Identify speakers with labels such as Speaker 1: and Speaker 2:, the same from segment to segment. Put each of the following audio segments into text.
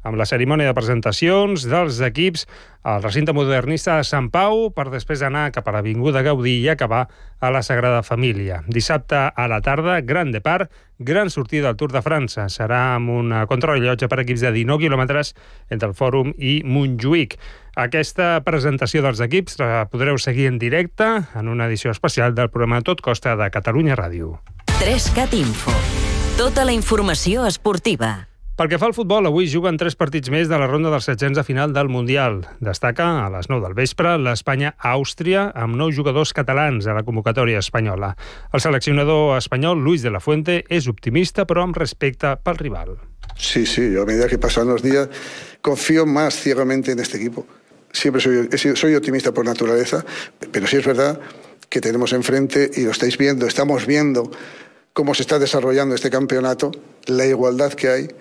Speaker 1: amb la cerimònia de presentacions dels equips al recinte modernista de Sant Pau per després anar cap a l'Avinguda Gaudí i acabar a la Sagrada Família. Dissabte a la tarda, Gran Depart, gran sortida al Tour de França. Serà amb una contrarellotge per equips de 19 quilòmetres entre el Fòrum i Montjuïc. Aquesta presentació dels equips la podreu seguir en directe en una edició especial del programa Tot Costa de Catalunya Ràdio.
Speaker 2: 3CAT Info. Tota la informació esportiva.
Speaker 1: Pel que fa al futbol, avui juguen 3 partits més de la ronda dels 16 de final del Mundial. Destaca a les 9 del vespre l'Espanya-Àustria amb 9 jugadors catalans a la convocatòria espanyola. El seleccionador espanyol, Luis de la Fuente, és optimista però amb respecte pel rival.
Speaker 3: Sí, yo a medida que pasan los días confío más ciegamente en este equipo. Siempre soy optimista por naturaleza, pero sí es verdad que tenemos enfrente, y lo estáis viendo, estamos viendo cómo se está desarrollando este campeonato, la igualdad que hay,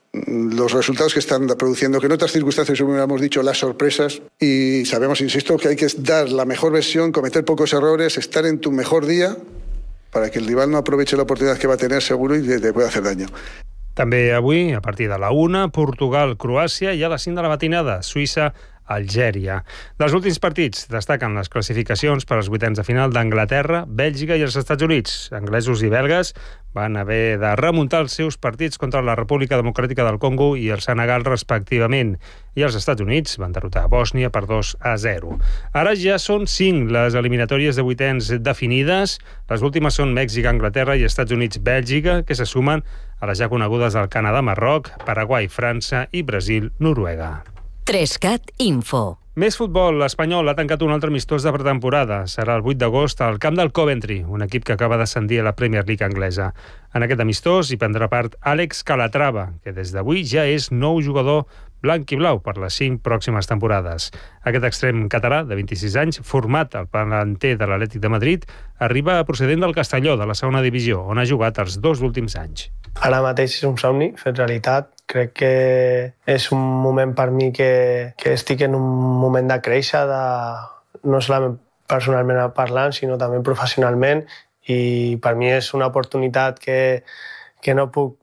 Speaker 3: los resultados que están produciendo, que en otras circunstancias hubiéramos dicho las sorpresas, y sabemos, insisto, que hay que dar la mejor versión, cometer pocos errores, estar en tu mejor día para que el rival no aproveche la oportunidad que va a tener seguro y te pueda hacer daño.
Speaker 1: També avui, a partir de la 1, Portugal-Croàcia i a les 5 de la matinada, Suïssa-Algèria. Dels últims partits destaquen les classificacions per als 8ens de final d'Anglaterra, Bèlgica i els Estats Units. Anglesos i belgues van haver de remuntar els seus partits contra la República Democràtica del Congo i el Senegal respectivament. I els Estats Units van derrotar a Bòsnia per 2-0. Ara ja són 5 les eliminatòries de 8ens definides. Les últimes són Mèxic, Anglaterra i Estats Units, Bèlgica, que se sumen a les ja conegudes del Canadà, Marroc, Paraguai, França i Brasil, Noruega.
Speaker 2: 3CAT Info.
Speaker 1: Més futbol. L'Espanyol ha tancat un altre amistós de pretemporada. Serà el 8 d'agost al camp del Coventry, un equip que acaba d'ascendir a la Premier League anglesa. En aquest amistós hi prendrà part Àlex Calatrava, que des d'avui ja és nou jugador blanc i blau per les 5 pròximes temporades. Aquest extrem català, de 26 anys, format al planter de l'Atlètic de Madrid, arriba procedent del Castelló, de la segona divisió, on ha jugat els 2 últims anys.
Speaker 4: Ara mateix és un somni fet realitat. Crec que és un moment per mi que estic en un moment de créixer, no solament personalment parlant, sinó també professionalment, i per mi és una oportunitat que no puc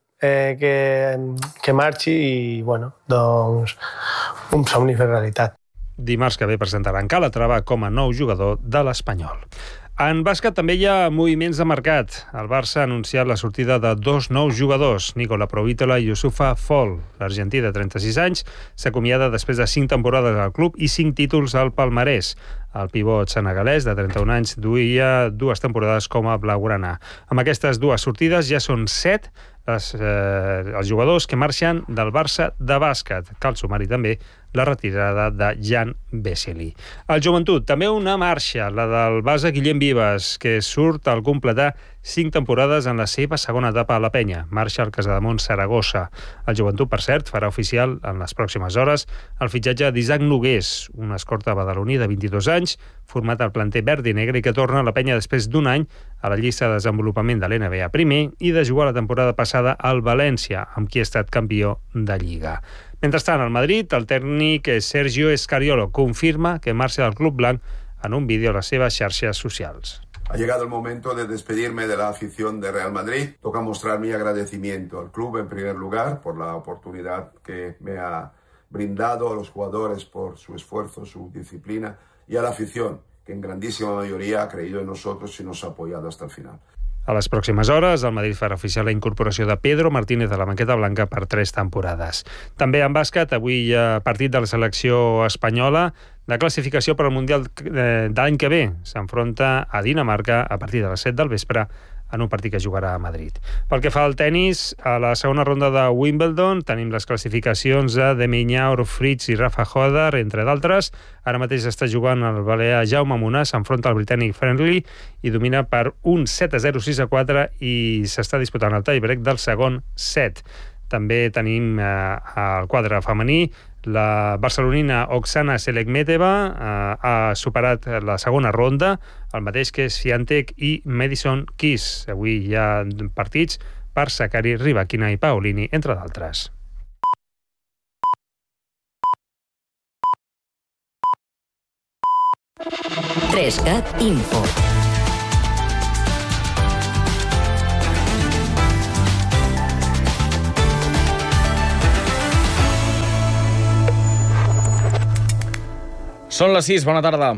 Speaker 4: que marxi i, bueno, doncs un somni fer realitat.
Speaker 1: Dimarts que ve presentaran Calatrava com a nou jugador de l'Espanyol. En bàsquet també hi ha moviments de mercat. El Barça ha anunciat la sortida de 2 nous jugadors, Nicola Provítola i Youssoufa Fall. L'argentí de 36 anys s'acomiada després de 5 temporades al club i 5 títols al palmarès. El pivot senegalès de 31 anys duia 2 temporades com a blaugrana. Amb aquestes 2 sortides ja són 7 els jugadors que marxen del Barça de bàsquet. Cal sumar-hi també la retirada de Jan Vesely. El Joventut, també una marxa, la del base Guillem Vives, que surt al completar 5 temporades en la seva segona etapa a la penya. Marxa al Casademont Saragossa. El Joventut, per cert, farà oficial en les pròximes hores el fitxatge d'Isaac Nogués, un escorta badaloní de 22 anys, format al planter verd i negre i que torna a la penya després d'un any a la llista de desenvolupament de l'NBA primer i de jugar la temporada passada al València, amb qui ha estat campió de Lliga. Mentrestant, al Madrid, el tècnic Sergio Escariolo confirma que marxa del club blanc en un vídeo a les seves xarxes socials.
Speaker 5: Ha llegado el momento de despedirme de la afición de Real Madrid. Toca mostrar mi agradecimiento al club en primer lugar por la oportunidad que me ha brindado, a los jugadores por su esfuerzo, su disciplina y a la afición, que en grandísima mayoría ha creído en nosotros y nos ha apoyado hasta el final.
Speaker 1: A les pròximes hores, el Madrid farà oficial la incorporació de Pedro Martínez a la banqueta blanca per 3 temporades. També en bàsquet, avui hi ha partit de la selecció espanyola de classificació per al Mundial d'any que ve. S'enfronta a Dinamarca a partir de les 7 del vespre en un partit que jugarà a Madrid. Pel que fa al tennis, a la segona ronda de Wimbledon tenim les classificacions de Demian Fritz i Rafa Hodder, entre d'altres. Ara mateix està jugant el balear Jaume Munar, s'enfronta al britànic Friendly i domina per un 7-0, 6-4 i s'està disputant el tiebreak del segon set. També tenim el quadre femení. La barcelonina Oksana Selekmeteva ha superat la segona ronda, el mateix que Swiatek i Madison Keys. Avui hi ha partits per Sakkari, Rybakina i Paolini, entre d'altres.
Speaker 2: Trescat Info.
Speaker 6: Són les 6, bona tarda.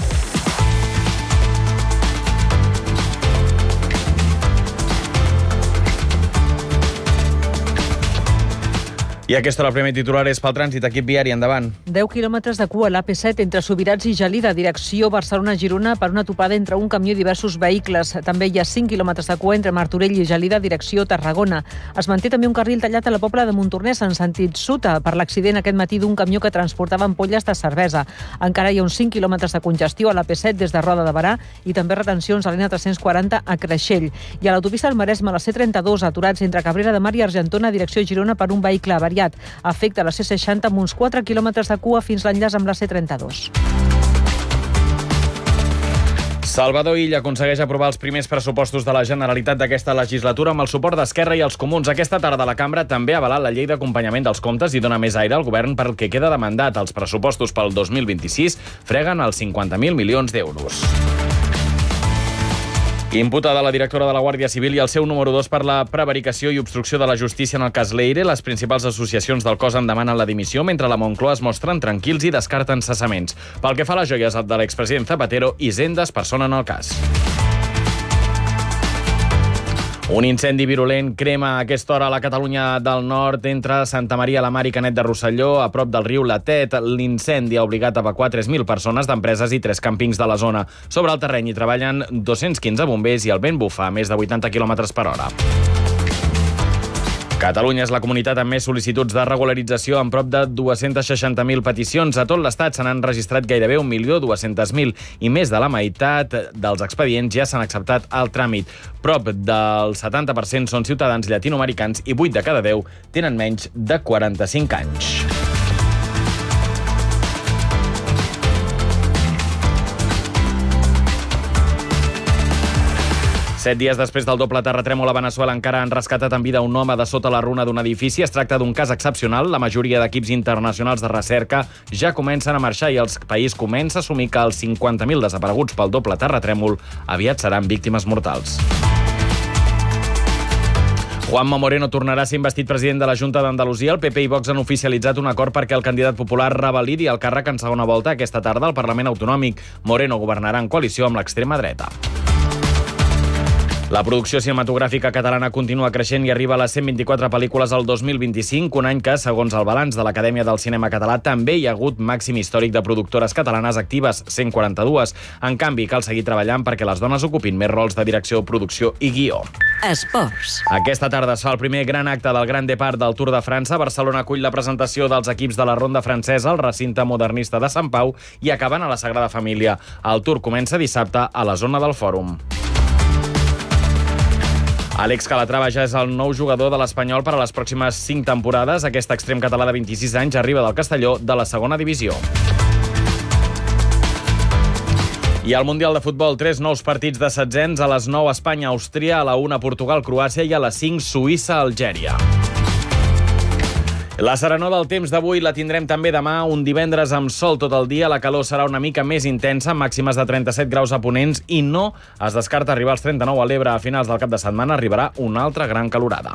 Speaker 6: I aquesta hora el primer titular és pel trànsit, equip viari, endavant.
Speaker 7: 10 quilòmetres de cua a l'AP7 entre Subirats i Gelida, direcció Barcelona-Girona, per una topada entre un camió i diversos vehicles. També hi ha 5 quilòmetres de cua entre Martorell i Gelida, direcció Tarragona. Es manté també un carril tallat a la Pobla de Montornès en sentit sud per l'accident aquest matí d'un camió que transportava ampolles de cervesa. Encara hi ha uns 5 quilòmetres de congestió a l'AP7 des de Roda de Berà i també retencions a l'N340 a Creixell. I a l'autopista del Maresme, a la C32, aturats entre Cabrera de Mar i Argentona, direcció Girona, per un vehicle avariat. Afecta la C60 amb uns 4 quilòmetres de cua fins l'enllaç amb la C32.
Speaker 6: Salvador Illa aconsegueix aprovar els primers pressupostos de la Generalitat d'aquesta legislatura amb el suport d'Esquerra i els Comuns. Aquesta tarda la Cambra també ha avalat la llei d'acompanyament dels comptes i dona més aire al govern pel que queda de mandat. Els pressupostos pel 2026 freguen els 50.000 milions d'euros. Imputada la directora de la Guàrdia Civil i el seu número 2 per la prevaricació i obstrucció de la justícia en el cas Leire, les principals associacions del cos en demanen la dimissió, mentre la Moncloa es mostren tranquils i descarten cessaments. Pel que fa a les joies de l'expresident Zapatero, Hisenda es persona en el cas. Un incendi virulent crema a aquesta hora a la Catalunya del Nord entre Santa Maria la Mar i Canet de Rosselló, a prop del riu Latet. L'incendi ha obligat a evacuar 3.000 persones d'empreses i 3 càmpings de la zona. Sobre el terreny hi treballen 215 bombers i el vent bufa a més de 80 km per hora. Catalunya és la comunitat amb més sol·licituds de regularització, amb prop de 260.000 peticions. A tot l'Estat se n'han registrat gairebé 1.200.000 i més de la meitat dels expedients ja s'han acceptat al tràmit. Prop del 70% són ciutadans llatinoamericans i 8 de cada 10 tenen menys de 45 anys. Set dies després del doble terratrèmol a Veneçuela encara han rescatat en vida un home de sota la runa d'un edifici. Es tracta d'un cas excepcional. La majoria d'equips internacionals de recerca ja comencen a marxar i el país comença a assumir que els 50.000 desapareguts pel doble terratrèmol aviat seran víctimes mortals. Juanma Moreno tornarà a ser investit president de la Junta d'Andalusia. El PP i Vox han oficialitzat un acord perquè el candidat popular revalidi el càrrec en segona volta aquesta tarda al Parlament Autonòmic. Moreno governarà en coalició amb l'extrema dreta. La producció cinematogràfica catalana continua creixent i arriba a les 124 pel·lícules al 2025, un any que, segons el balanç de l'Acadèmia del Cinema Català, també hi ha hagut màxim històric de productores catalanes actives, 142. En canvi, cal seguir treballant perquè les dones ocupin més rols de direcció, producció i guió.
Speaker 2: Esports.
Speaker 6: Aquesta tarda es fa el primer gran acte del Gran Depart del Tour de França. Barcelona acull la presentació dels equips de la ronda francesa al recinte modernista de Sant Pau i acabant a la Sagrada Família. El Tour comença dissabte a la zona del Fòrum. Àlex Calatrava ja és el nou jugador de l'Espanyol per a les pròximes 5 temporades. Aquest extrem català de 26 anys arriba del Castelló de la segona divisió. I al Mundial de Futbol, 3 nous partits de setzents. A les 9 Espanya, Àustria, a la 1 Portugal, Croàcia i a les 5 Suïssa, Algèria. La serenor del temps d'avui la tindrem també demà, un divendres amb sol tot el dia. La calor serà una mica més intensa, màximes de 37 graus a Ponents, i no es descarta arribar als 39 a l'Ebre. A finals del cap de setmana arribarà una altra gran calorada.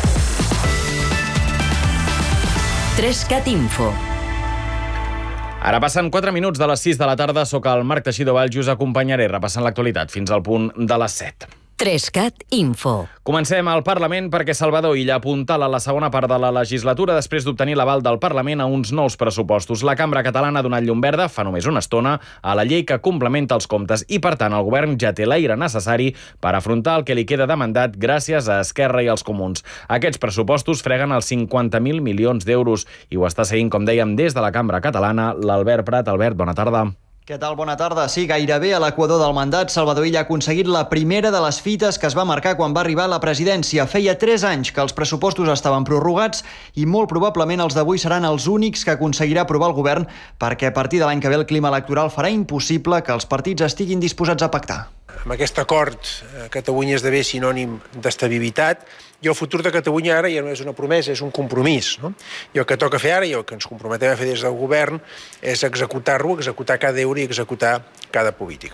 Speaker 2: 3CAT Info.
Speaker 6: Ara passen 4 minuts de les 6 de la tarda. Soc el Marc Teixidor Valls i us acompanyaré repassant l'actualitat fins al punt de les 7.
Speaker 2: 3CAT Info.
Speaker 6: Comencem al Parlament perquè Salvador Illa apuntala la segona part de la legislatura després d'obtenir l'aval del Parlament a uns nous pressupostos. La Cambra Catalana ha donat llum verda fa només una estona a la llei que complementa els comptes i, per tant, el govern ja té l'aire necessari per afrontar el que li queda de mandat gràcies a Esquerra i als Comuns. Aquests pressupostos freguen els 50.000 milions d'euros i ho està seguint, com dèiem, des de la Cambra Catalana, l'Albert Prat. Albert, bona tarda.
Speaker 8: Què tal? Bona tarda. Sí, gairebé a l'equador del mandat, Salvador Illa ha aconseguit la primera de les fites que es va marcar quan va arribar a la presidència. Feia 3 anys que els pressupostos estaven prorrogats i molt probablement els d'avui seran els únics que aconseguirà aprovar el govern perquè a partir de l'any que ve el clima electoral farà impossible que els partits estiguin disposats a pactar.
Speaker 9: Amb aquest acord, Catalunya esdevé sinònim d'estabilitat i el futur de Catalunya ara ja no és una promesa, és un compromís. No? I el que toca fer ara i el que ens comprometem a fer des del govern és executar-lo, executar cada euro i executar cada política. No?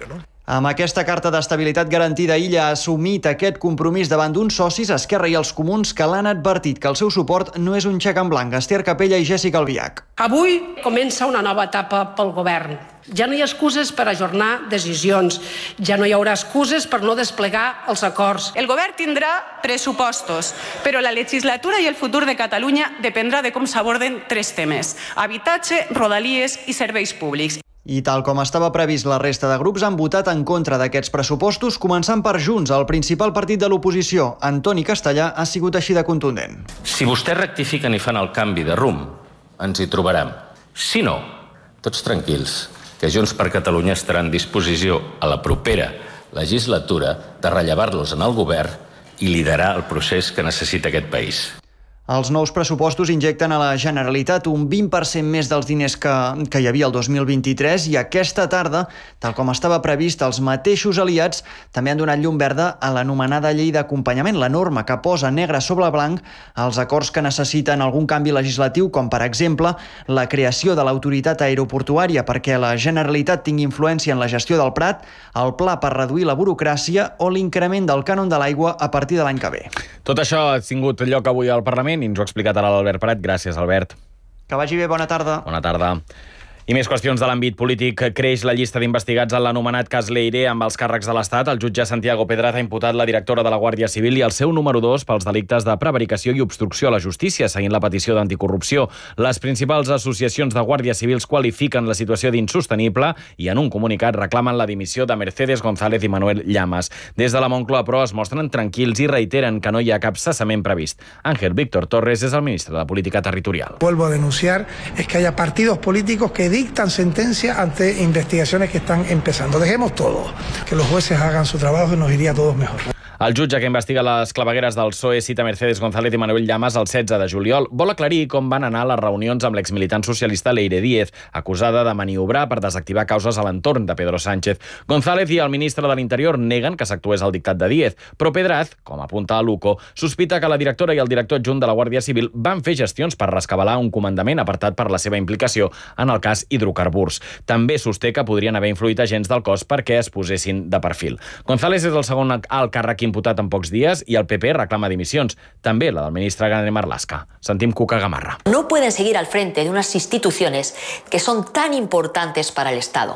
Speaker 8: Amb aquesta carta d'estabilitat garantida, Illa ha assumit aquest compromís davant d'uns socis, Esquerra i els Comuns, que l'han advertit que el seu suport no és un xec en blanc. Esther Capella i Jèssica Albiach.
Speaker 10: Avui comença una nova etapa pel govern. Ja no hi ha excuses per ajornar decisions, ja no hi haurà excuses per no desplegar els acords.
Speaker 11: El govern tindrà pressupostos, però la legislatura i el futur de Catalunya dependrà de com s'aborden 3 temes: habitatge, rodalies i serveis públics.
Speaker 8: I tal com estava previst, la resta de grups han votat en contra d'aquests pressupostos, començant per Junts, el principal partit de l'oposició. Antoni Castellà ha sigut així de contundent.
Speaker 12: Si vostès rectifiquen i fan el canvi de rumb, ens hi trobarem. Si no, tots tranquils, que Junts per Catalunya estarà en disposició a la propera legislatura de rellevar-los en el govern i liderar el procés que necessita aquest país.
Speaker 8: Els nous pressupostos injecten a la Generalitat un 20% més dels diners que hi havia el 2023 i aquesta tarda, tal com estava previst, els mateixos aliats també han donat llum verda a l'anomenada llei d'acompanyament, la norma que posa negre sobre blanc els acords que necessiten algun canvi legislatiu, com per exemple la creació de l'autoritat aeroportuària perquè la Generalitat tingui influència en la gestió del Prat, el pla per reduir la burocràcia o l'increment del cànon de l'aigua a partir de l'any que ve.
Speaker 6: Tot això ha tingut lloc avui al Parlament i ens ho ha explicat ara l'Albert Prat. Gràcies, Albert.
Speaker 8: Que vagi bé, bona tarda.
Speaker 6: Bona tarda. I més qüestions de l'àmbit polític. Creix la llista d'investigats en l'anomenat cas Leire amb els càrrecs de l'Estat. El jutge Santiago Pedraz ha imputat la directora de la Guàrdia Civil i el seu número 2 pels delictes de prevaricació i obstrucció a la justícia, seguint la petició d'anticorrupció. Les principals associacions de guàrdies civils qualifiquen la situació d'insostenible i en un comunicat reclamen la dimissió de Mercedes González i Manuel Llamas. Des de la Moncloa, però, es mostren tranquils i reiteren que no hi ha cap cessament previst. Ángel Víctor Torres és el ministre de Política Territorial.
Speaker 13: Vuelvo a denunciar es que haya partidos políticos que dictan sentencia ante investigaciones que están empezando. Dejemos todo, que los jueces hagan su trabajo y nos iría a todos mejor.
Speaker 6: El jutge que investiga les clavegueres del PSOE cita Mercedes González i Manuel Llamas el 16 de juliol. Vol aclarir com van anar les reunions amb l'exmilitant socialista Leire Díez, acusada de maniobrar per desactivar causes a l'entorn de Pedro Sánchez. González i el ministre de l'Interior neguen que s'actués al dictat de Díez, però Pedraz, com apunta a l'UCO, sospita que la directora i el director adjunt de la Guàrdia Civil van fer gestions per rescabalar un comandament apartat per la seva implicació en el cas hidrocarburs. També sosté que podrien haver influït agents del cos perquè es posessin de perfil. González és el segon alt càrrec imputat en pocs dies i el PP reclama dimissions. També la del ministre Grande Marlaska. Sentim Cuca Gamarra.
Speaker 14: No pueden seguir al frente de unas instituciones que son tan importantes para el Estado.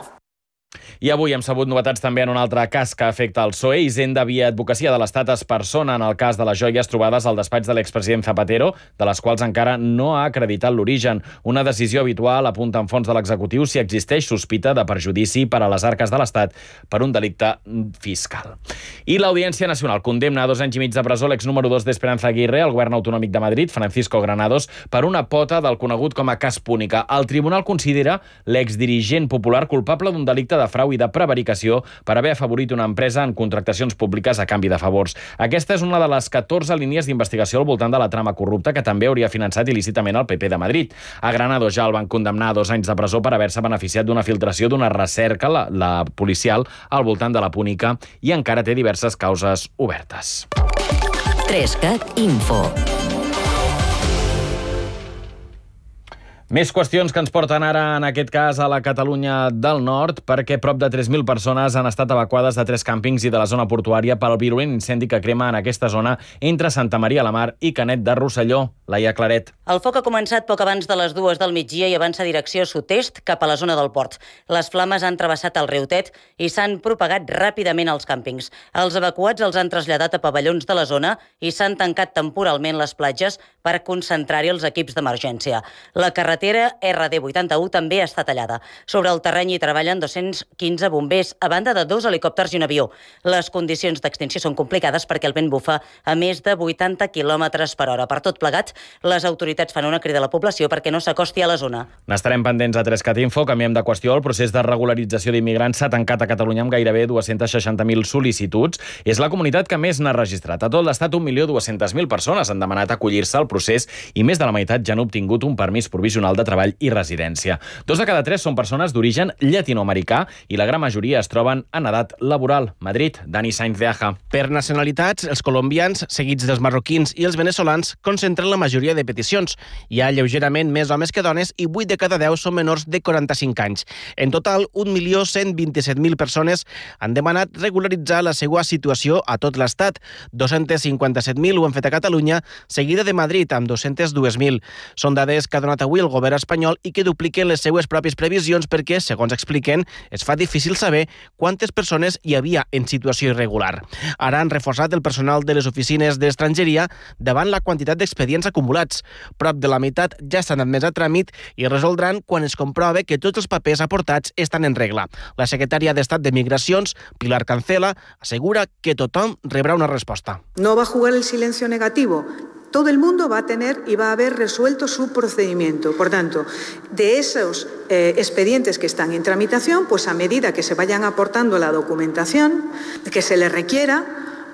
Speaker 6: I avui hem sabut novetats també en un altre cas que afecta el PSOE. Hisenda via Advocacia de l'Estat es persona en el cas de les joies trobades al despatx de l'expresident Zapatero, de les quals encara no ha acreditat l'origen. Una decisió habitual apunta en fons de l'executiu si existeix sospita de perjudici per a les arques de l'Estat per un delicte fiscal. I l'Audiència Nacional condemna a 2 anys i mig de presó l'ex número 2 d'Esperanza Aguirre, al govern autonòmic de Madrid, Francisco Granados, per una pota del conegut com a cas Púnica. El tribunal considera l'exdirigent popular culpable d'un delicte de frau i de prevaricació per haver afavorit una empresa en contractacions públiques a canvi de favors. Aquesta és una de les 14 línies d'investigació al voltant de la trama corrupta que també hauria finançat il·lícitament el PP de Madrid. A Granados ja el van condemnar a 2 anys de presó per haver-se beneficiat d'una filtració d'una recerca, la policial, al voltant de la Púnica i encara té diverses causes obertes.
Speaker 2: 3CAT Info.
Speaker 6: Més qüestions que ens porten ara, en aquest cas, a la Catalunya del Nord, perquè prop de 3.000 persones han estat evacuades de 3 càmpings i de la zona portuària pel virulent incendi que crema en aquesta zona entre Santa Maria la Mar i Canet de Rosselló. Laia Claret.
Speaker 15: El foc ha començat poc abans de les 2 del migdia i avança direcció sud-est cap a la zona del port. Les flames han travessat el riu Tet i s'han propagat ràpidament als càmpings. Els evacuats els han traslladat a pavellons de la zona i s'han tancat temporalment les platges per concentrar-hi els equips d'emergència. La carretera RD81 també està tallada. Sobre el terreny hi treballen 215 bombers, a banda de 2 helicòpters i un avió. Les condicions d'extinció són complicades perquè el vent bufa a més de 80 km per hora. Per tot plegat, les autoritats fan una crida a la població perquè no s'acosti a la zona.
Speaker 6: N'estarem pendents a 3CAT Info. Canviem de qüestió. El procés de regularització d'immigrants s'ha tancat a Catalunya amb gairebé 260.000 sol·licituds. És la comunitat que més n'ha registrat. A tot l'Estat, 1.200.000 persones han demanat acollir-se al procés i més de la meitat ja han obtingut un permís provisional Nacional de Treball i Residència. 2 de cada 3 són persones d'origen llatinoamericà i la gran majoria es troben en edat laboral. Madrid, Dani Sainz de Aja.
Speaker 16: Per nacionalitats, els colombians, seguits dels marroquins i els veneçolans, concentren la majoria de peticions. Hi ha lleugerament més homes que dones i 8 de cada 10 són menors de 45 anys. En total, 1.127.000 persones han demanat regularitzar la seva situació a tot l'Estat. 257.000 ho han fet a Catalunya, seguida de Madrid, amb 202.000. Són dades que ha donat avui el govern espanyol i que dupliquen les seues pròpies previsions perquè, segons expliquen, es fa difícil saber quantes persones hi havia en situació irregular. Ara han reforçat el personal de les oficines d'estrangeria davant la quantitat d'expedients acumulats. Prop de la meitat ja estan admès a tràmit i resoldran quan es comprove que tots els papers aportats estan en regla. La secretària d'Estat de Migracions, Pilar Cancela, asegura que tothom rebrà una resposta.
Speaker 17: No va a jugar el silencio negativo. Todo el mundo va a tener y va a haber resuelto su procedimiento. Por tanto, de esos expedientes que están en tramitación, pues a medida que se vayan aportando la documentación que se les requiera,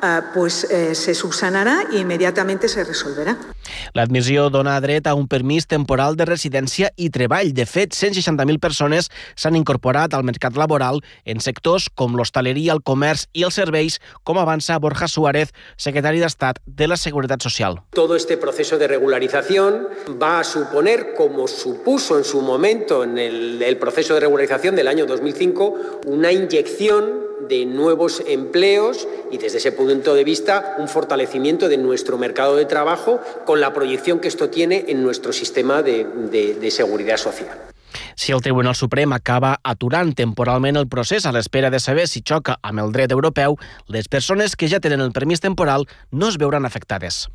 Speaker 17: se subsanarà i immediatament se resolverà.
Speaker 16: L'admissió dona dret a un permís temporal de residència i treball. De fet, 160.000 persones s'han incorporat al mercat laboral en sectors com l'hostaleria, el comerç i els serveis, com avança Borja Suárez, secretari d'Estat de la Seguretat Social.
Speaker 18: Todo este proceso de regularización va a suponer, como supuso en su momento en el proceso de regularización del año 2005, una inyección de nuevos empleos y desde ese punto de vista un fortalecimiento de nuestro mercado de trabajo con la proyección que esto tiene en nuestro sistema de seguridad social.
Speaker 16: Si el Tribunal Suprem acaba aturant temporalment el procés a l'espera de saber si xoca amb el dret europeu, les persones que ja tenen el permís temporal no es veuran afectades.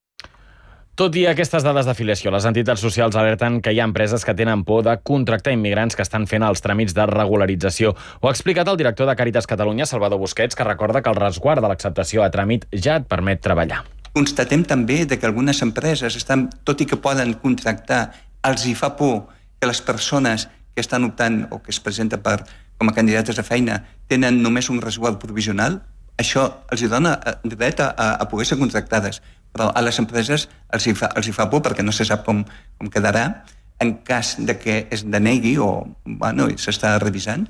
Speaker 6: Tot i aquestes dades d'afiliació, les entitats socials alerten que hi ha empreses que tenen por de contractar immigrants que estan fent els tràmits de regularització. Ho ha explicat el director de Càritas Catalunya, Salvador Busquets, que recorda que el resguard de l'acceptació a tràmit ja et permet treballar.
Speaker 19: Constatem també que algunes empreses, tot i que poden contractar, els hi fa por que les persones que estan optant o que es presenten com a candidates a feina tenen només un resguard provisional. Això els dona dret a poder ser contractades. Però a les empreses els hi fa por perquè no se sap com quedarà en cas de que es denegui o s'està revisant.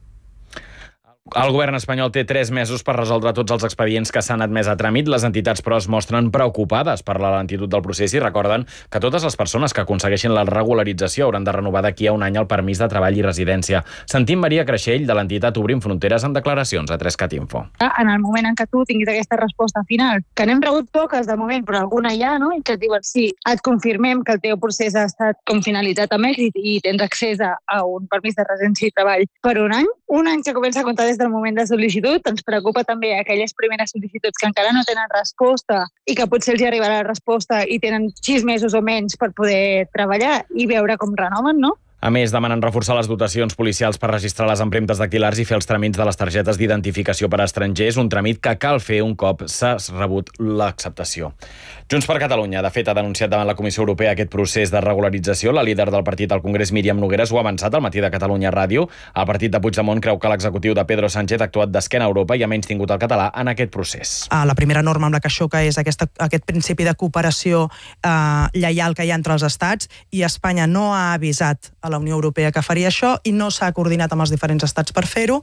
Speaker 6: El govern espanyol té 3 mesos per resoldre tots els expedients que s'han admès a tràmit. Les entitats, però, es mostren preocupades per la lentitud del procés i recorden que totes les persones que aconsegueixin la regularització hauran de renovar d'aquí a un any el permís de treball i residència. Sentim Maria Creixell, de l'entitat Obrim Fronteres, en declaracions a 3CatInfo.
Speaker 20: En el moment en què tu tinguis aquesta resposta final, que n'hem rebut poques de moment, però alguna hi ha, no? I que et diuen sí, et confirmem que el teu procés ha estat com finalitzat amb èxit i tens accés a un permís de residència i treball per un any que comença a comptar des del moment de sol·licitud. Ens preocupa també aquelles primeres sol·licituds que encara no tenen resposta i que potser els arribarà la resposta i tenen 6 mesos o menys per poder treballar i veure com renoven, no?
Speaker 6: A més, demanen reforçar les dotacions policials per registrar les empremtes dactilars i fer els tràmits de les targetes d'identificació per a estrangers, un tràmit que cal fer un cop s'ha rebut l'acceptació. Junts per Catalunya, de fet, ha denunciat davant la Comissió Europea aquest procés de regularització. La líder del partit al Congrés, Míriam Nogueras, ho ha avançat al matí de Catalunya Ràdio. El partit de Puigdemont creu que l'executiu de Pedro Sánchez ha actuat d'esquena a Europa i ha menystingut el català en aquest procés.
Speaker 21: La primera norma amb la que xoca és aquest principi de cooperació lleial que hi ha entre els estats, i Espanya no ha avisat a la Unió Europea que faria això i no s'ha coordinat amb els diferents estats per fer-ho.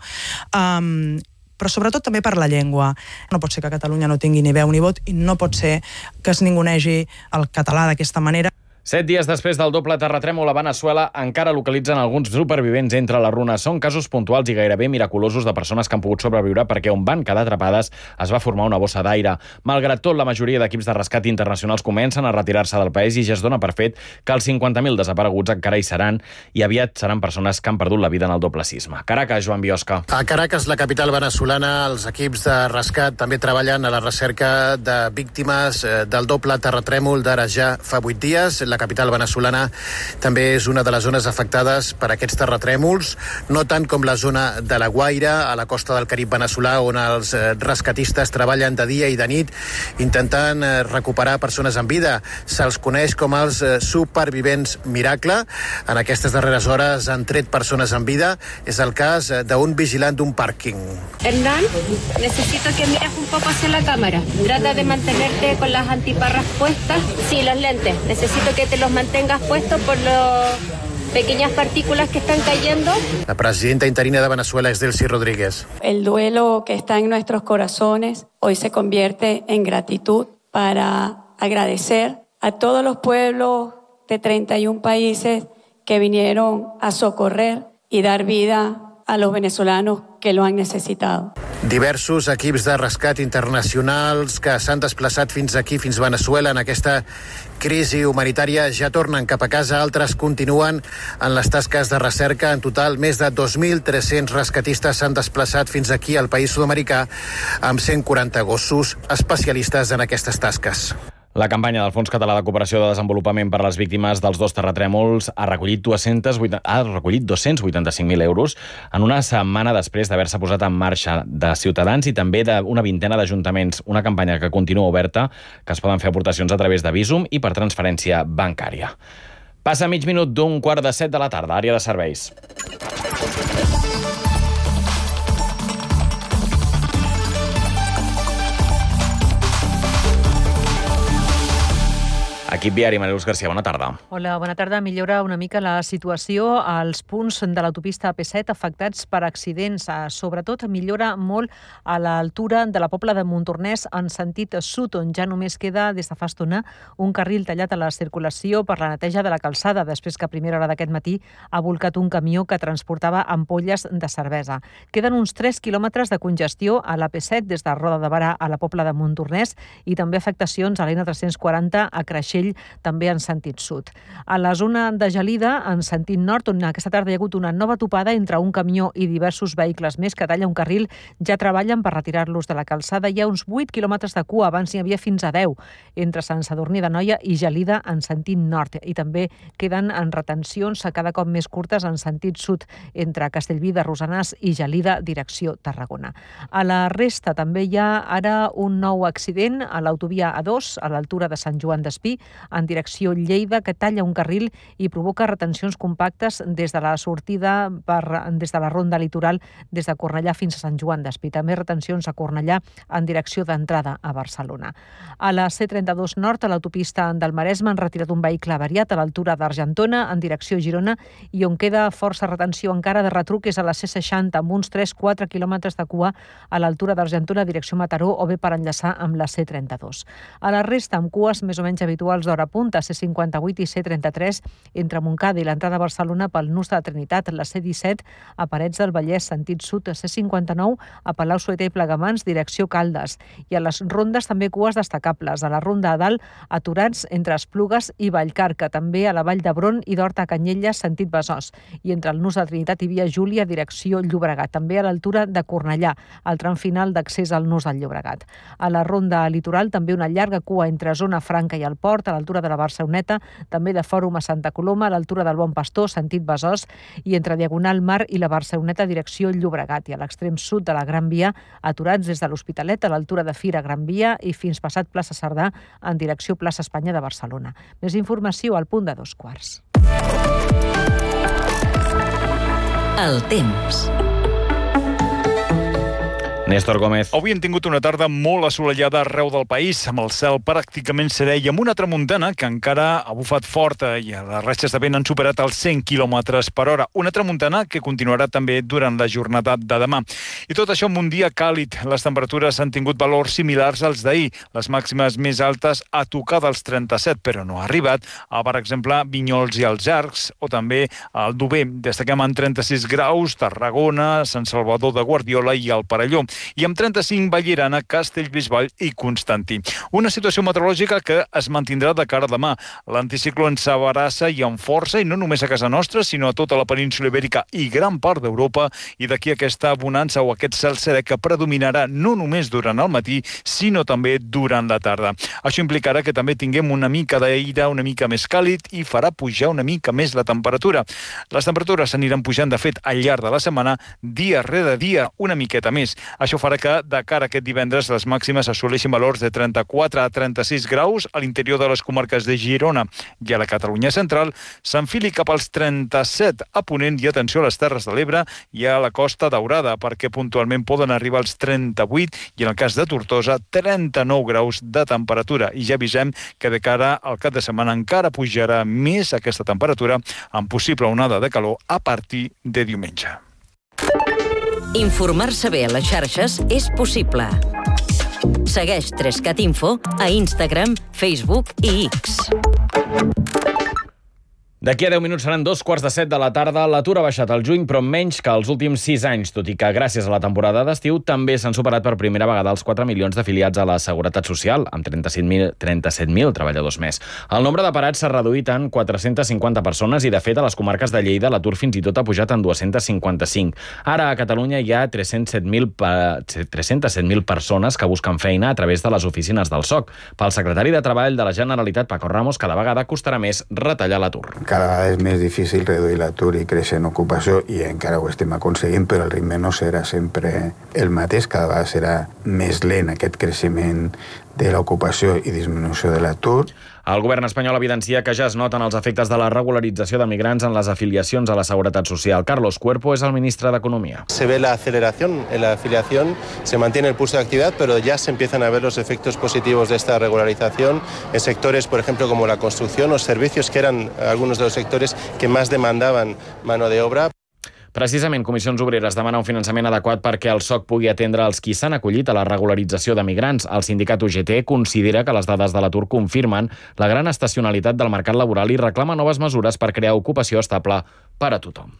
Speaker 21: Però sobretot també per la llengua. No pot ser que Catalunya no tingui ni veu ni vot i no pot ser que es ningunegi el català d'aquesta manera.
Speaker 6: 7 dies després del doble terratrèmol a Veneçuela, encara localitzen alguns supervivents entre les runes. Són casos puntuals i gairebé miraculosos de persones que han pogut sobreviure perquè on van quedar atrapades es va formar una bossa d'aire. Malgrat tot, la majoria d'equips de rescat internacionals comencen a retirar-se del país i ja es dona per fet que els 50.000 desapareguts encara hi seran i aviat seran persones que han perdut la vida en el doble sisme. Caracas, Joan Biosca.
Speaker 22: A Caracas, la capital venezolana, els equips de rescat també treballen a la recerca de víctimes del doble terratrèmol d'ara ja fa 8 dies. La capital venezolana també és una de les zones afectades per aquests terratrèmols, no tant com la zona de la Guaira, a la costa del Carib venezolà, on els rescatistes treballen de dia i de nit intentant recuperar persones en vida. Se'ls coneix com els supervivents miracle. En aquestes darreres hores han tret persones en vida. És el cas d'un vigilant d'un pàrquing.
Speaker 23: Hernán, necesito que mires un poco hacia la cámara. Trata de mantenerte con las antiparras puestas. Sí, los lentes. Necesito que que te los mantengas puestos por las pequeñas partículas que están cayendo.
Speaker 22: La presidenta interina de Venezuela es Delcy Rodríguez.
Speaker 3: El duelo que está en nuestros corazones hoy se convierte en gratitud para agradecer a todos los pueblos de 31 países que vinieron a socorrer y dar vida a los venezolanos que lo han necesitado.
Speaker 22: Diversos equips de rescat internacionals que s'han desplaçat fins aquí, fins Venezuela, en aquesta crisi humanitària, ja tornen cap a casa. Altres continuen en les tasques de recerca. En total, més de 2.300 rescatistes s'han desplaçat fins aquí al país sud-americà amb 140 gossos especialistes en aquestes tasques.
Speaker 6: La campanya del Fons Català de Cooperació de Desenvolupament per a les víctimes dels 2 terratrèmols ha recollit 285.000 euros en una setmana després d'haver-se posat en marxa de Ciutadans i també d'una vintena d'ajuntaments. Una campanya que continua oberta, que es poden fer aportacions a través de Bizum i per transferència bancària. Passa mig minut d'un 6:45 de la tarda, àrea de serveis. Equip viari, Maria Luz Garcia, bona tarda.
Speaker 7: Hola, bona tarda. Millora una mica la situació als punts de l'autopista AP7 afectats per accidents. Sobretot millora molt a l'altura de la Pobla de Montornès en sentit sud, on ja només queda des de fa estona un carril tallat a la circulació per la neteja de la calçada, després que a primera hora d'aquest matí ha volcat un camió que transportava ampolles de cervesa. Queden uns 3 quilòmetres de congestió a l'AP7 des de Roda de Barà a la Pobla de Montornès i també afectacions a l'N340 a Creixell, també en sentit sud. A la zona de Gelida, en sentit nord, on aquesta tarda hi ha hagut una nova topada entre un camió i diversos vehicles més que talla un carril, ja treballen per retirar-los de la calçada. Hi ha uns 8 quilòmetres de cua, abans n'hi havia fins a 10, entre Sant Sadurní d'Anoia i Gelida en sentit nord. I també queden en retencions cada cop més curtes en sentit sud, entre Castellví de Rosanàs i Gelida, direcció Tarragona. A la resta també hi ha ara un nou accident a l'autovia A2, a l'altura de Sant Joan d'Espí, en direcció Lleida, que talla un carril i provoca retencions compactes des de la sortida des de la ronda litoral des de Cornellà fins a Sant Joan d'Espí. També retencions a Cornellà en direcció d'entrada a Barcelona. A la C32 Nord, a l'autopista del Maresme, han retirat un vehicle avariat a l'altura d'Argentona en direcció Girona i on queda força retenció encara de retruc és a la C60 amb uns 3-4 quilòmetres de cua a l'altura d'Argentona direcció Mataró o bé per enllaçar amb la C32. A la resta, amb cues més o menys habituals d'hora punta, C58 i C33 entre Montcada i l'entrada a Barcelona pel nus de la Trinitat, la C17 a Parets del Vallès, sentit sud, C59 a Palau-solità i Plegamans, direcció Caldes. I a les rondes també cues destacables. A la ronda a dalt, aturats entre Esplugues i Vallcarca, també a la Vall d'Hebron i d'Horta a Canyelles, sentit Besòs. I entre el nus de la Trinitat i Via Júlia, direcció Llobregat. També a l'altura de Cornellà, al tram final d'accés al nus del Llobregat. A la ronda litoral també una llarga cua entre Zona Franca i el Port, a l'altura de la Barceloneta, també de Fòrum a Santa Coloma, a l'altura del Bon Pastor, sentit Besòs, i entre Diagonal Mar i la Barceloneta, direcció Llobregat, i a l'extrem sud de la Gran Via, aturats des de l'Hospitalet, a l'altura de Fira Gran Via i fins passat plaça Cerdà, en direcció plaça Espanya de Barcelona. Més informació al punt de 2:15.
Speaker 2: El temps.
Speaker 6: Néstor Gómez.
Speaker 4: Avui hem tingut una tarda molt assolellada arreu del país, amb el cel pràcticament serè i amb una tramuntana que encara ha bufat forta i les ratxes de vent han superat els 100 km per hora. Una tramuntana que continuarà també durant la jornada de demà. I tot això amb un dia càlid. Les temperatures han tingut valors similars als d'ahir. Les màximes més altes a tocar dels 37, però no ha arribat a, per exemple, Vinyols i els Arcs, o també al Dober. Destaquem en 36 graus, Tarragona, Sant Salvador de Guardiola i el Perelló. I amb 35 Vallirana, Castellbisbal i Constantí. Una situació meteorològica que es mantindrà de cara a demà. L'anticicló ens abarassa i amb força, i no només a casa nostra, sinó a tota la península Ibèrica i gran part d'Europa, i d'aquí aquesta bonança o aquest cel serè que predominarà no només durant el matí, sinó també durant la tarda. Això implicarà que també tinguem una mica d'aire una mica més càlid i farà pujar una mica més la temperatura. Les temperatures aniran pujant, de fet, al llarg de la setmana, dia rere dia, una miqueta més. Això Això farà que, de cara a aquest divendres, les màximes assoleixin valors de 34 a 36 graus a l'interior de les comarques de Girona i a la Catalunya central s'enfili cap als 37 a Ponent i, atenció, a les Terres de l'Ebre i a la Costa Daurada, perquè puntualment poden arribar als 38 i, en el cas de Tortosa, 39 graus de temperatura. I ja avisem que de cara al cap de setmana encara pujarà més aquesta temperatura amb possible onada de calor a partir de diumenge.
Speaker 2: Informar-se bé a les xarxes és possible. Segueix 3CAT Info a Instagram, Facebook i X.
Speaker 6: D'aquí a 10 minuts seran 2:15 de la tarda. L'atur ha baixat al juny, però menys que els últims 6 anys, tot i que gràcies a la temporada d'estiu també s'han superat per primera vegada els 4 milions d'afiliats a la Seguretat Social, amb 37.000 treballadors més. El nombre de parats s'ha reduït en 450 persones i, de fet, a les comarques de Lleida l'atur fins i tot ha pujat en 255. Ara a Catalunya hi ha 307.000 persones que busquen feina a través de les oficines del SOC. Pel secretari de Treball de la Generalitat, Paco Ramos, cada vegada costarà més retallar l'atur.
Speaker 1: Cada vegada és més difícil reduir l'atur i créixer en ocupació, i encara ho estem aconseguint, però el ritme no serà sempre el mateix. Cada vegada serà més lent aquest creixement de l'ocupació i disminució de l'atur.
Speaker 6: El govern espanyol evidencia que ja es noten els efectes de la regularització de migrants en les afiliacions a la Seguretat Social. Carlos Cuerpo és el ministre d'Economía.
Speaker 5: Se ve la aceleración en la afiliación, se mantiene el pulso de actividad, pero ya se empiezan a ver los efectos positivos de esta regularización en sectores, por ejemplo, como la construcción o servicios, que eran algunos de los sectores que más demandaban mano de obra.
Speaker 6: Precisament, Comissions Obreres demana un finançament adequat perquè el SOC pugui atendre els qui s'han acollit a la regularització de migrants. El sindicat UGT considera que les dades de l'atur confirmen la gran estacionalitat del mercat laboral i reclama noves mesures per crear ocupació estable per a tothom.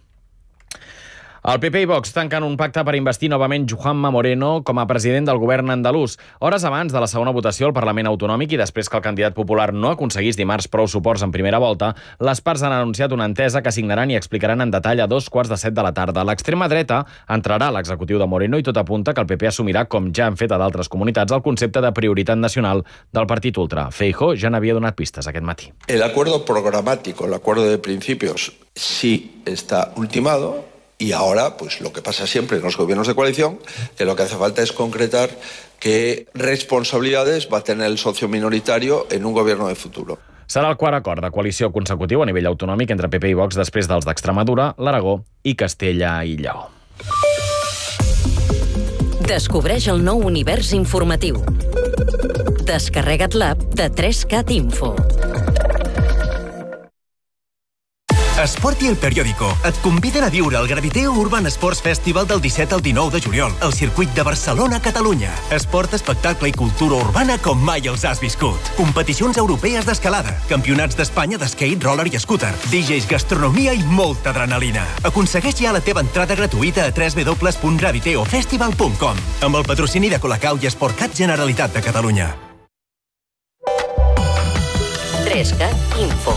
Speaker 6: El PP i Vox tanquen un pacte per investir novament Juanma Moreno com a president del govern andalús. Hores abans de la segona votació al Parlament Autonòmic i després que el candidat popular no aconseguís dimarts prou suports en primera volta, les parts han anunciat una entesa que signaran i explicaran en detall a 2:15 de la tarda. L'extrema dreta entrarà a l'executiu de Moreno i tot apunta que el PP assumirà, com ja han fet a d'altres comunitats, el concepte de prioritat nacional del partit ultra. Feijóo ja n'havia donat pistes aquest matí.
Speaker 9: El acuerdo programático, el acuerdo de principios, sí está ultimado. Y ahora, pues lo que pasa siempre en los gobiernos de coalición, que lo que hace falta es concretar qué responsabilidades va a tener el socio minoritario en un gobierno de futuro.
Speaker 6: Serà el quart acord de coalició consecutiu a nivell autonòmic entre PP i Vox després dels d'Extremadura, l'Aragó i Castella i Lleó.
Speaker 2: Descobreix el nou univers informatiu. Descarrega't l'app de 3CAT Info.
Speaker 24: Esport i El Periódico et conviden a viure el Graviteo Urban Sports Festival del 17 al 19 de juliol al circuit de Barcelona, Catalunya. Esport, espectacle i cultura urbana com mai els has viscut. Competicions europees d'escalada, campionats d'Espanya d'skate, roller i scooter, DJs, gastronomia i molta adrenalina. Aconsegueix ja la teva entrada gratuïta a www.graviteofestival.com amb el patrocini de Colacau i Esportcat Generalitat de Catalunya.
Speaker 2: 3CAT Info.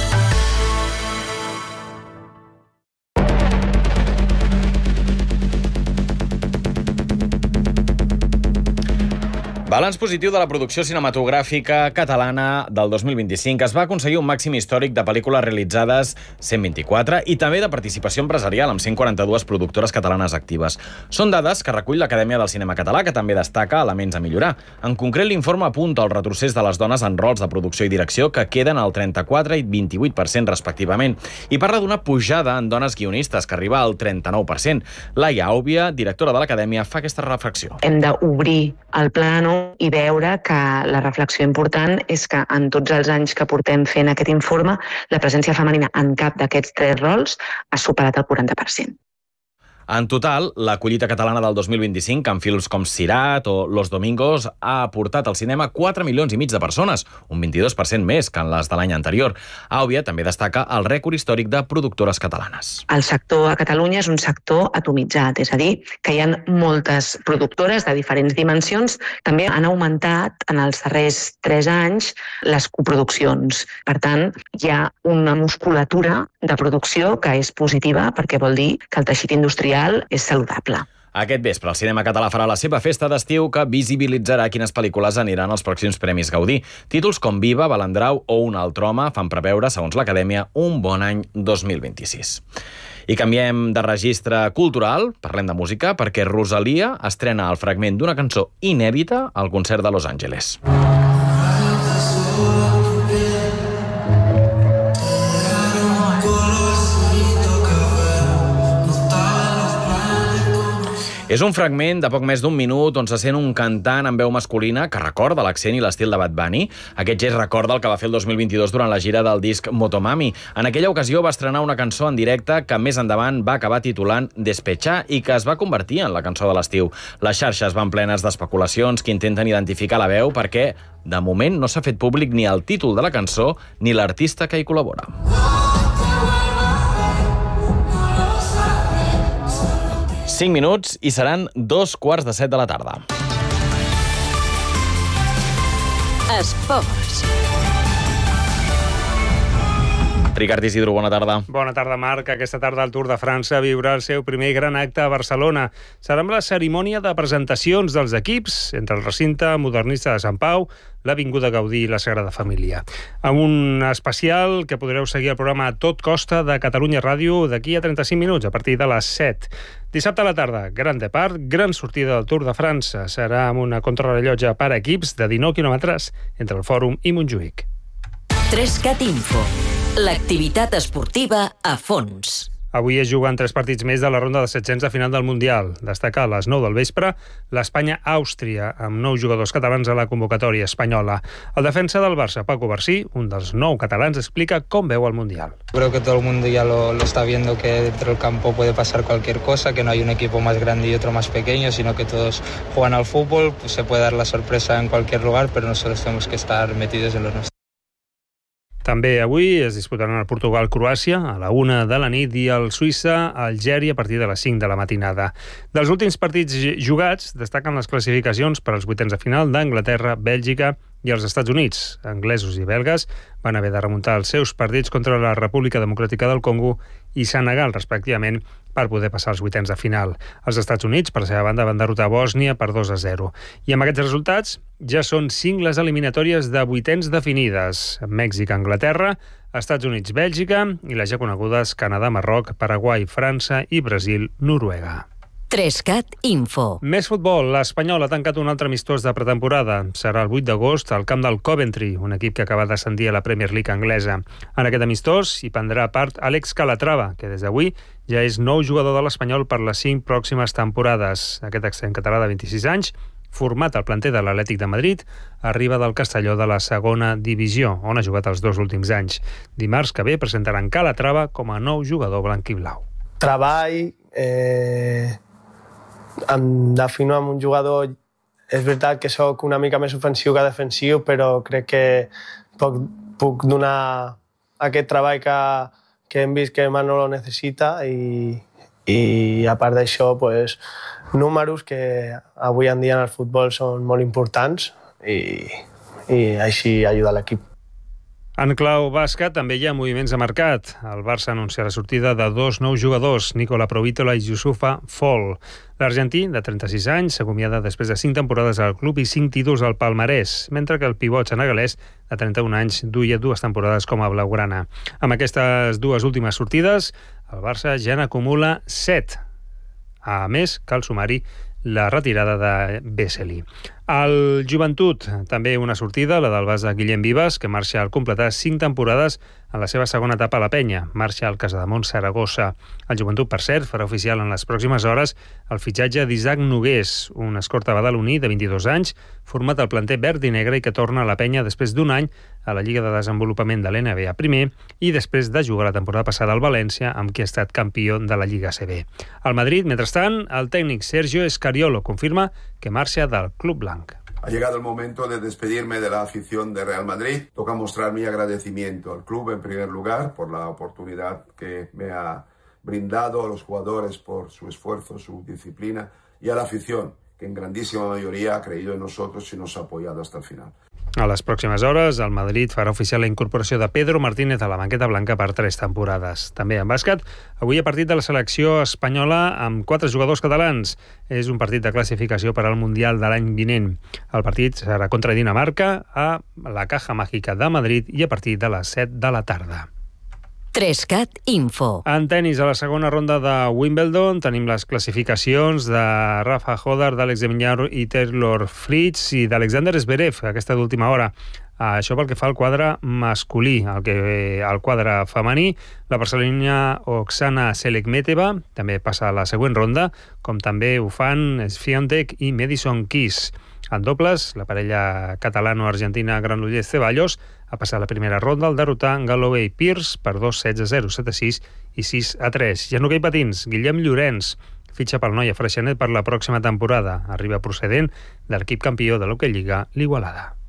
Speaker 6: Balanç positiu de la producció cinematogràfica catalana del 2025. Es va aconseguir un màxim històric de pel·lícules realitzades, 124, i també de participació empresarial, amb 142 productores catalanes actives. Són dades que recull l'Acadèmia del Cinema Català, que també destaca elements a millorar. En concret, l'informe apunta al retrocés de les dones en rols de producció i direcció, que queden al 34 i 28% respectivament, i parla d'una pujada en dones guionistes, que arriba al 39%. Laia Àubia, directora de l'Acadèmia, fa aquesta reflexió.
Speaker 25: Hem d'obrir el plano i veure que la reflexió important és que en tots els anys que portem fent aquest informe, la presència femenina en cap d'aquests 3 rols ha superat el 40%.
Speaker 6: En total, la collita catalana del 2025, amb films com Sirat o Los Domingos, ha aportat al cinema 4 milions i mig de persones, un 22% més que en les de l'any anterior. Àubia també destaca el rècord històric de productores catalanes.
Speaker 25: El sector a Catalunya és un sector atomitzat, és a dir, que hi ha moltes productores de diferents dimensions. També han augmentat en els darrers 3 anys les coproduccions. Per tant, hi ha una musculatura de producció que és positiva perquè vol dir que el teixit industrial és saludable.
Speaker 6: Aquest vespre el cinema català farà la seva festa d'estiu que visibilitzarà quines pel·lícules aniran als pròxims Premis Gaudí. Títols com Viva, Balandrau o Un altre home fan preveure, segons l'Acadèmia, un bon any 2026. I canviem de registre cultural, parlem de música, perquè Rosalia estrena el fragment d'una cançó inèdita al concert de Los Angeles. És un fragment de poc més d'un minut on se sent un cantant amb veu masculina que recorda l'accent i l'estil de Bad Bunny. Aquest gest recorda el que va fer el 2022 durant la gira del disc Motomami. En aquella ocasió va estrenar una cançó en directe que més endavant va acabar titulant Despechar i que es va convertir en la cançó de l'estiu. Les xarxes van plenes d'especulacions que intenten identificar la veu perquè, de moment, no s'ha fet públic ni el títol de la cançó ni l'artista que hi col·labora. 5 minuts i seran 2:15 de la tarda.
Speaker 2: Esports.
Speaker 6: Ricard Isidro, bona tarda.
Speaker 8: Bona tarda, Marc. Aquesta tarda el Tour de França viurà el seu primer gran acte a Barcelona. Serà amb la cerimònia de presentacions dels equips entre el recinte modernista de Sant Pau, l'Avinguda Gaudí i la Sagrada Família. Amb un especial que podreu seguir el programa a tot costa de Catalunya Ràdio d'aquí a 35 minuts, a partir de les 7. Dissabte a la tarda, gran depart, gran sortida del Tour de França. Serà amb una contrarellotge per equips de 19 quilòmetres entre el Fòrum i Montjuïc.
Speaker 2: 3CAT Info. L'activitat esportiva a fons.
Speaker 8: Avui es juguen 3 partits més de la ronda de 700 de final del Mundial. Destaca a les 9 del vespre l'Espanya-Àustria, amb 9 jugadors catalans a la convocatòria espanyola. El defensa del Barça, Paco Barcí, un dels 9 catalans, explica com veu el Mundial.
Speaker 10: Creo que todo el mundo ya lo está viendo, que dentro del campo puede pasar cualquier cosa, que no hay un equipo más grande y otro más pequeño, sino que todos juegan al fútbol, pues se puede dar la sorpresa en cualquier lugar, pero nosotros tenemos que estar metidos en los nuestros.
Speaker 8: També avui es disputaran el Portugal-Croàcia a la 1 de la nit i el Suïssa-Algèria a partir de les 5 de la matinada. Dels últims partits jugats destaquen les classificacions per als vuitens de final d'Anglaterra, Bèlgica i els Estats Units. Anglesos i belgues van haver de remuntar els seus partits contra la República Democràtica del Congo i Senegal, respectivament, per poder passar als vuitens de final. Els Estats Units, per la seva banda, van derrotar Bòsnia per 2-0. I amb aquests resultats ja són 5 les eliminatòries de vuitens definides. Mèxic, Anglaterra, Estats Units, Bèlgica i les ja conegudes Canadà, Marroc, Paraguai, França i Brasil, Noruega.
Speaker 2: 3CAT Info.
Speaker 8: Més futbol. L'Espanyol ha tancat un altre amistós de pretemporada. Serà el 8 d'agost al camp del Coventry, un equip que acaba d'ascendir a la Premier League anglesa. En aquest amistós hi prendrà part Àlex Calatrava, que des d'avui ja és nou jugador de l'Espanyol per les 5 pròximes temporades. Aquest accent català de 26 anys, format al planter de l'Atlètic de Madrid, arriba del Castelló de la segona divisió, on ha jugat els 2 últims anys. Dimarts que ve presentaran Calatrava com a nou jugador blanc i blau.
Speaker 11: Treball, em defino amb un jugador. És veritat que sóc una mica més ofensiu que defensiu, però crec que puc donar aquest treball que hem vist que Manolo necessita i a part d'això, pues, números que avui en dia en el futbol són molt importants i així ajuda l'equip.
Speaker 8: En clau bàsquet també hi ha moviments de mercat. El Barça anuncia la sortida de 2 nous jugadors, Nicola Provítola i Youssoufa Fall. L'argentí, de 36 anys, s'acomiada després de 5 temporades al club i 5 títols al palmarès, mentre que el pivot senegalès, de 31 anys, duia 2 temporades com a blaugrana. Amb aquestes 2 últimes sortides, el Barça ja n'acumula 7. A més, cal sumar-hi la retirada de Vesely. Al Joventut, també una sortida, la del base Guillem Vives, que marxa al completar 5 temporades en la seva segona etapa a la penya. Marxa al Casademont Saragossa. El Joventut, per cert, farà oficial en les pròximes hores el fitxatge d'Isaac Nogués, un escorta badaloní de 22 anys, format al planter verd i negre i que torna a la penya després d'un any a la Lliga de Desenvolupament de l'NBA primer i després de jugar la temporada passada al València, amb qui ha estat campió de la Lliga CB. Al Madrid, mentrestant, el tècnic Sergio Escariolo confirma que marxa del club blanc.
Speaker 12: Ha llegado el momento de despedirme de la afición de Real Madrid. Toca mostrar mi agradecimiento al club en primer lugar por la oportunidad que me ha brindado, a los jugadores por su esfuerzo, su disciplina y a la afición, que en grandísima mayoría ha creído en nosotros y nos ha apoyado hasta el final.
Speaker 8: A les pròximes hores, el Madrid farà oficial la incorporació de Pedro Martínez a la banqueta blanca per 3 temporades. També en bàsquet, avui ha partit de la selecció espanyola amb 4 jugadors catalans. És un partit de classificació per al Mundial de l'any vinent. El partit serà contra Dinamarca a la Caja Mágica de Madrid i a partir de les 7 de la tarda.
Speaker 2: 3CAT Info.
Speaker 8: En tenis, a la segona ronda de Wimbledon, tenim les classificacions de Rafa Hodar, d'Àlex de Minaur i Taylor Fritz i d'Alexander Zverev, aquesta d'última hora. Això pel que fa al quadre masculí. Al quadre femení, la barcelonina Oksana Selekmeteva també passa a la següent ronda, com també ho fan Swiatek i Madison Keys. En dobles, la parella catalano-argentina Granollers-Ceballos ha passat la primera ronda al derrotar Galloway Pierce per 2-16-0, 7-6 i 6-3. I en hoquei patins, Guillem Llorenç fitxa pel Noia Freixenet per la pròxima temporada. Arriba procedent de l'equip campió de l'Hockey Lliga, l'Igualada.